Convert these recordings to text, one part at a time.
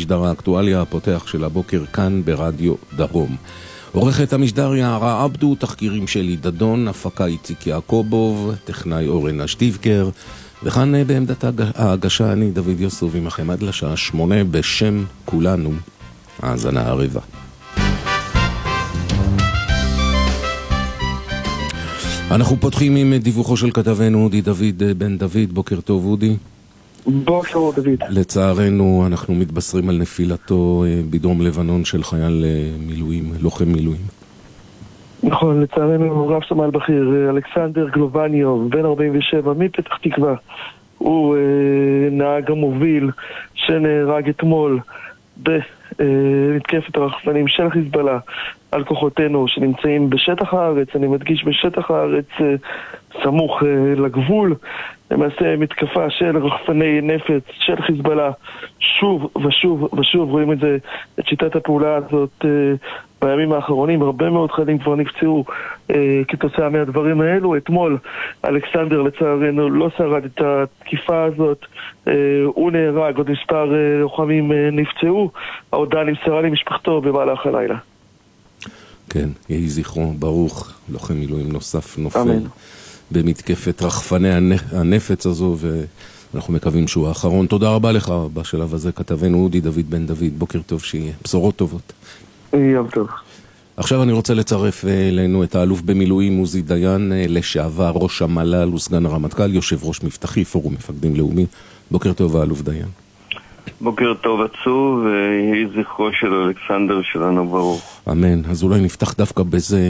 משדר האקטואליה הפותח של הבוקר כאן ברדיו דרום. עורכת המשדר יערה עבדו, תחקירים שלי דדון, הפקה איציק יעקובוב, טכנאי אורן אשטיבקר, וכאן בעמדת ההגשה אני דוד יוסוף עמכם עד לשעה 8 בשם כולנו. האזנה ערבה. אנחנו פותחים עם דיווחו של כתבנו אודי דוד בן דוד. בוקר טוב אודי. בוקר דוד. לצערנו אנחנו מתבשרים על נפילתו בדרום לבנון של חייל מילואים, לוחם מילואים. נכון, לצערנו רב סמל בכיר אלכסנדר גלובניוב, בן 47 מפתח תקווה. הוא נהג המוביל שנהרג אתמול במתקפת הרחפנים של חיזבאללה על כוחותינו שנמצאים בשטח הארץ, אני מדגיש בשטח הארץ סמוך לגבול. למעשה מתקפה של רחפני נפץ של חיזבאללה שוב ושוב ושוב, רואים את זה, את שיטת הפעולה הזאת בימים האחרונים. הרבה מאוד חיילים כבר נפצעו כתוצאה מהדברים האלו. אתמול אלכסנדר לצערנו לא שרד את התקיפה הזאת, הוא נהרג, עוד מספר לוחמים נפצעו. ההודעה נמסרה למשפחתו במהלך הלילה. כן, יהי זכרו ברוך. לוחם מילואים נוסף נופל אמן. במתקפת רחפני הנפץ הזו, ואנחנו מקווים שהוא האחרון. תודה רבה לך בשלב הזה כתבנו אודי דוד בן דוד. בוקר טוב, שיהיה בשורות טובות. יום טוב. עכשיו אני רוצה לצרף אלינו את האלוף במילואים עוזי דיין, לשעבר ראש המל"ל וסגן הרמטכ"ל, יושב ראש מבטחי פורום מפקדים לאומי. בוקר טוב האלוף דיין. בוקר טוב עצוב, ויהי זכרו של אלכסנדר שלנו ברוך. אמן. אז אולי נפתח דווקא בזה.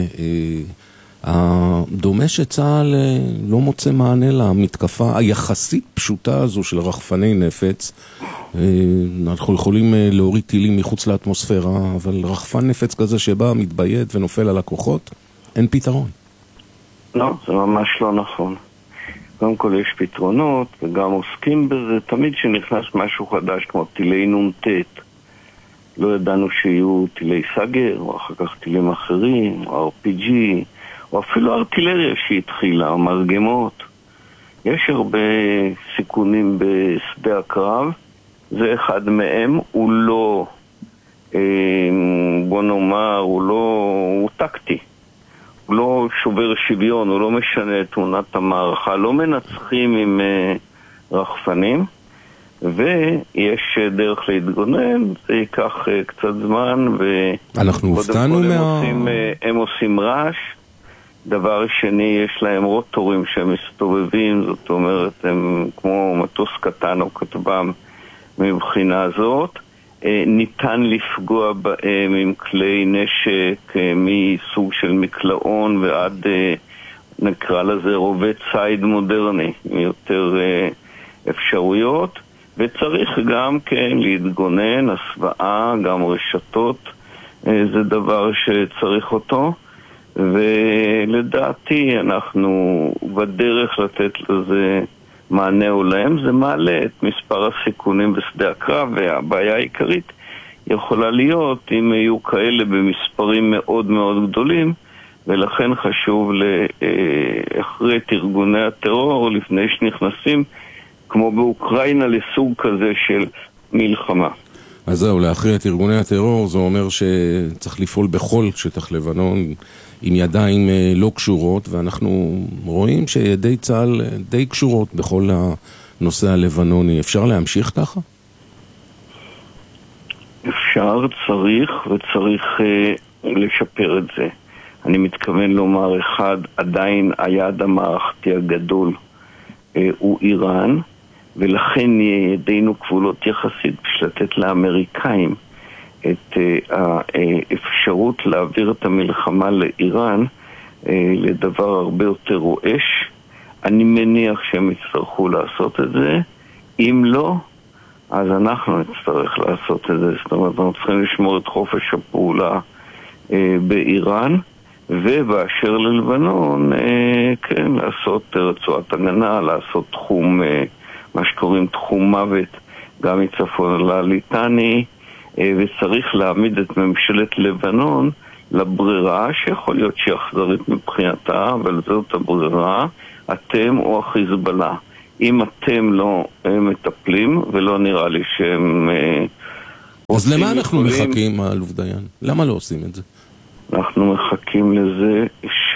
דומה שצה"ל לא מוצא מענה למתקפה היחסית פשוטה הזו של רחפני נפץ. אנחנו יכולים להוריד טילים מחוץ לאטמוספירה, אבל רחפן נפץ כזה שבא, מתבייד ונופל על הכוחות, אין פתרון. לא, זה ממש לא נכון. קודם כל יש פתרונות, וגם עוסקים בזה. תמיד שנכנס משהו חדש כמו טילי נ"ט, לא ידענו שיהיו טילי סגר, או אחר כך טילים אחרים, או RPG, או אפילו ארטילריה שהתחילה, או מרגמות. יש הרבה סיכונים בשדה הקרב, זה אחד מהם. הוא לא, בוא נאמר, הוא טקטי. הוא לא שובר שוויון, הוא לא משנה את תמונת המערכה, לא מנצחים עם רחפנים, ויש דרך להתגונן, זה ייקח קצת זמן, אנחנו הופתענו הם עושים רעש. דבר שני, יש להם רוטורים שהם מסתובבים, זאת אומרת, הם כמו מטוס קטן או כטב"ם מבחינה זאת. ניתן לפגוע בהם עם כלי נשק מסוג של מקלעון ועד, נקרא לזה, רובה ציד מודרני, יותר אפשרויות. וצריך גם כן להתגונן, הסוואה, גם רשתות, זה דבר שצריך אותו. ולדעתי אנחנו בדרך לתת לזה מענה הולם. זה מעלה את מספר הסיכונים בשדה הקרב, והבעיה העיקרית יכולה להיות אם יהיו כאלה במספרים מאוד מאוד גדולים, ולכן חשוב להכריע את ארגוני הטרור לפני שנכנסים, כמו באוקראינה, לסוג כזה של מלחמה. אז זהו, להכריע את ארגוני הטרור זה אומר שצריך לפעול בכל שטח לבנון עם ידיים לא קשורות, ואנחנו רואים שידי צה"ל די קשורות בכל הנושא הלבנוני. אפשר להמשיך ככה? אפשר, צריך, וצריך לשפר את זה. אני מתכוון לומר, אחד, עדיין היעד המערכתי הגדול הוא איראן, ולכן ידינו כבולות יחסית בשביל לתת לאמריקאים את האפשרות להעביר את המלחמה לאיראן לדבר הרבה יותר רועש. אני מניח שהם יצטרכו לעשות את זה. אם לא, אז אנחנו נצטרך לעשות את זה. זאת אומרת, אנחנו צריכים לשמור את חופש הפעולה באיראן, ובאשר ללבנון, כן, לעשות רצועת הגנה, לעשות תחום, מה שקוראים תחום מוות, גם מצפון לליטני, וצריך להעמיד את ממשלת לבנון לברירה, שיכול להיות שהיא אכזרית מבחינתה, אבל זאת הברירה, אתם או החיזבאללה. אם אתם לא מטפלים, ולא נראה לי שהם אז למה אנחנו מחכים, האלוף דיין? למה לא עושים את זה? אנחנו מחכים לזה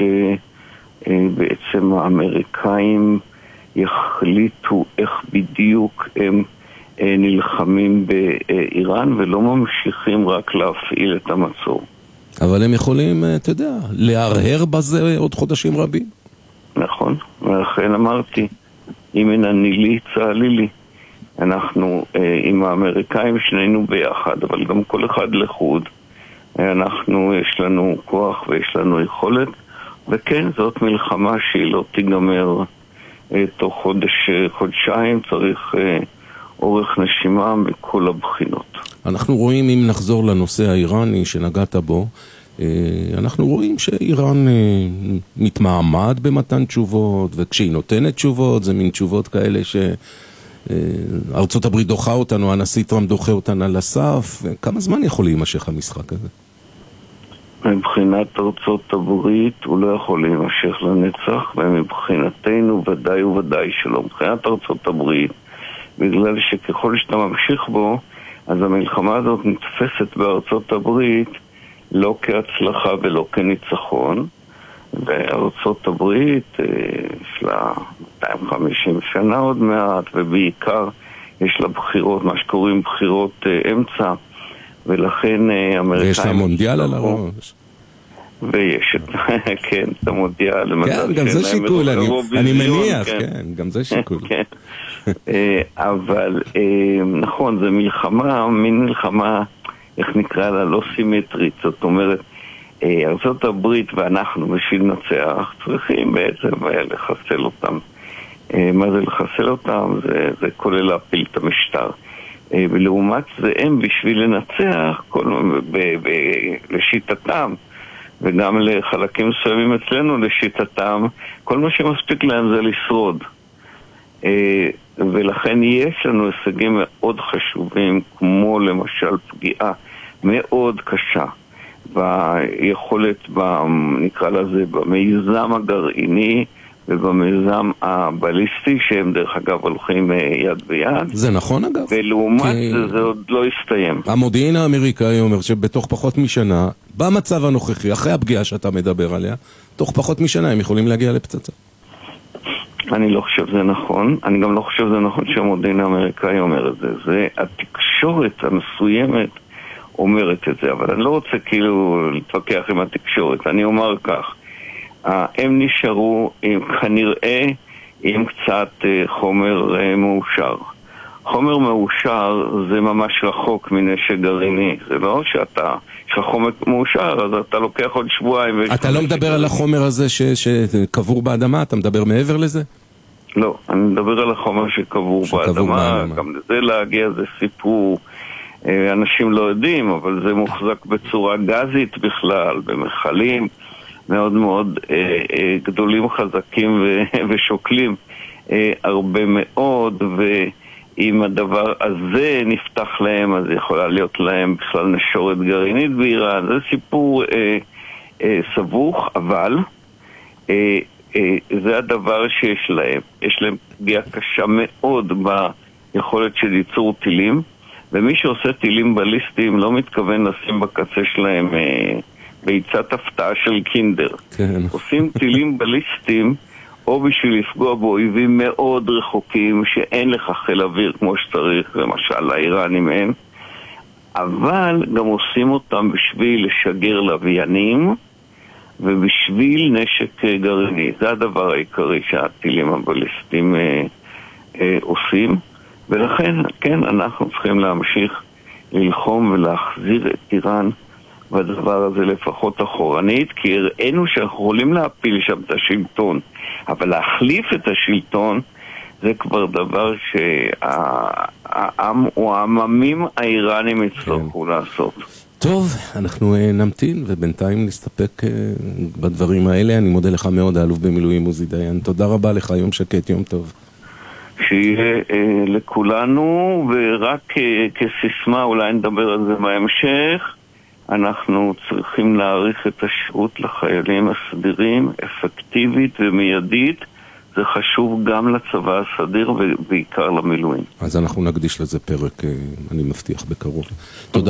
שבעצם האמריקאים יחליטו איך בדיוק הם נלחמים באיראן ולא ממשיכים רק להפעיל את המצור. אבל הם יכולים, אתה יודע, להרהר בזה עוד חודשים רבים. נכון, ולכן אמרתי, אם אינני לי, צהלי לי. אנחנו עם האמריקאים שנינו ביחד, אבל גם כל אחד לחוד. אנחנו, יש לנו כוח ויש לנו יכולת, וכן, זאת מלחמה שהיא לא תיגמר תוך חודשיים, צריך אורך נשימה מכל הבחינות. אנחנו רואים, אם נחזור לנושא האיראני שנגעת בו, אנחנו רואים שאיראן מתמעמד במתן תשובות, וכשהיא נותנת תשובות, זה מין תשובות כאלה שארצות הברית דוחה אותנו, הנשיא טראמפ דוחה אותנו על הסף. כמה זמן יכול להימשך המשחק הזה? מבחינת ארצות הברית הוא לא יכול להימשך לנצח, ומבחינתנו ודאי וודאי שלא. מבחינת ארצות הברית, בגלל שככל שאתה ממשיך בו, אז המלחמה הזאת נתפסת בארצות הברית לא כהצלחה ולא כניצחון. בארצות הברית יש לה 250 שנה עוד מעט, ובעיקר יש לה בחירות, מה שקוראים בחירות אמצע, ולכן אמריקאים... ויש לה מונדיאל על הראש. ויש כן, את המונדיאל. כן, גם זה שיקול, אני מניח, כן, גם זה שיקול. אבל נכון, זה מלחמה, מין מלחמה, איך נקרא לה, לא סימטרית. זאת אומרת, ארצות הברית ואנחנו בשביל נצח צריכים בעצם לחסל אותם. מה זה לחסל אותם? זה כולל להפיל את המשטר. ולעומת זה הם בשביל לנצח, לשיטתם, וגם לחלקים מסוימים אצלנו לשיטתם, כל מה שמספיק להם זה לשרוד. ולכן יש לנו הישגים מאוד חשובים, כמו למשל פגיעה מאוד קשה ביכולת, נקרא לזה, במיזם הגרעיני ובמיזם הבליסטי, שהם דרך אגב הולכים יד ביד. זה נכון אגב. ולעומת זה עוד לא הסתיים. המודיעין האמריקאי אומר שבתוך פחות משנה, במצב הנוכחי, אחרי הפגיעה שאתה מדבר עליה, תוך פחות משנה הם יכולים להגיע לפצצה. אני לא חושב זה נכון. אני גם לא חושב זה נכון שהמודיעין האמריקאי אומר את זה. זה התקשורת המסוימת אומרת את זה, אבל אני לא רוצה כאילו להתווכח עם התקשורת. אני אומר כך, הם נשארו כנראה עם קצת חומר מאושר. חומר מאושר זה ממש רחוק מנשק גרעיני. זה לא שאתה, יש לך חומר מאושר, אז אתה לוקח עוד שבועיים. אתה לא מדבר על החומר הזה שקבור באדמה, אתה מדבר מעבר לזה? לא, אני מדבר על החומר שקבור באדמה. גם לזה להגיע זה סיפור, אנשים לא יודעים, אבל זה מוחזק בצורה גזית בכלל, במחלים מאוד מאוד גדולים, חזקים ושוקלים הרבה מאוד, ואם הדבר הזה נפתח להם, אז יכולה להיות להם בכלל נשורת גרעינית באיראן. זה סיפור סבוך, אבל זה הדבר שיש להם. יש להם פגיעה קשה מאוד ביכולת של ייצור טילים, ומי שעושה טילים בליסטיים לא מתכוון לשים בקצה שלהם ביצת הפתעה של קינדר. כן. עושים טילים בליסטיים או בשביל לפגוע באויבים מאוד רחוקים שאין לך חיל אוויר כמו שצריך, למשל לאיראנים אין, אבל גם עושים אותם בשביל לשגר לוויינים ובשביל נשק גרעיני. זה הדבר העיקרי שהטילים הבליסטיים עושים, ולכן כן, אנחנו צריכים להמשיך ללחום ולהחזיר את איראן בדבר הזה לפחות אחורנית, כי הראינו שאנחנו יכולים להפיל שם את השלטון, אבל להחליף את השלטון זה כבר דבר שהעם או העממים האיראנים יצטרכו לעשות. טוב, אנחנו נמתין ובינתיים נסתפק בדברים האלה. אני מודה לך מאוד, האלוף במילואים עוזי דיין. תודה רבה לך, יום שקט, יום טוב. שיהיה לכולנו, ורק כסיסמה, אולי נדבר על זה בהמשך, אנחנו צריכים להאריך את השירות לחיילים הסדירים אפקטיבית ומיידית, זה חשוב גם לצבא הסדיר ובעיקר למילואים. אז אנחנו נקדיש לזה פרק, אני מבטיח בקרוב. תודה